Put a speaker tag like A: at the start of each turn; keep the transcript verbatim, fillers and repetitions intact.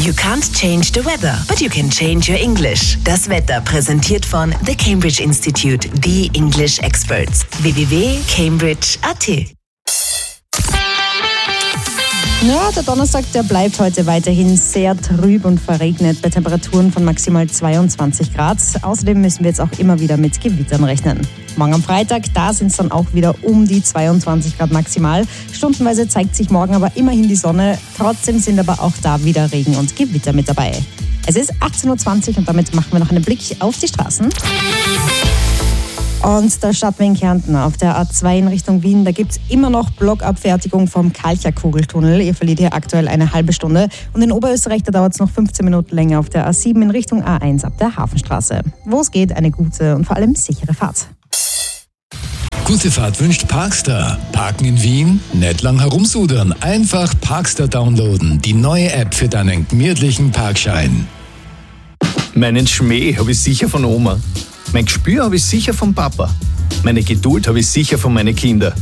A: You can't change the weather, but you can change your English. Das Wetter präsentiert von The Cambridge Institute, the English Experts. w w w punkt cambridge punkt a t.
B: Ja, der Donnerstag, der bleibt heute weiterhin sehr trüb und verregnet bei Temperaturen von maximal zweiundzwanzig Grad. Außerdem müssen wir jetzt auch immer wieder mit Gewittern rechnen. Morgen am Freitag, da sind es dann auch wieder um die zweiundzwanzig Grad maximal. Stundenweise zeigt sich morgen aber immerhin die Sonne. Trotzdem sind aber auch da wieder Regen und Gewitter mit dabei. Es ist achtzehn Uhr zwanzig und damit machen wir noch einen Blick auf die Straßen. Und da starten wir in Kärnten auf der A zwei in Richtung Wien. Da gibt es immer noch Blockabfertigung vom Kalcher-Kugeltunnel. Ihr verliert hier aktuell eine halbe Stunde. Und in Oberösterreich, da dauert es noch fünfzehn Minuten länger auf der A sieben in Richtung A eins ab der Hafenstraße. Wo es geht, eine gute und vor allem sichere Fahrt.
C: Gute Fahrt wünscht Parkstar. Parken in Wien? Nicht lang herumsudern. Einfach Parkstar downloaden. Die neue App für deinen gemütlichen Parkschein.
D: Meinen Schmäh habe ich sicher von Oma. Mein Gespür habe ich sicher vom Papa. Meine Geduld habe ich sicher von meinen Kindern.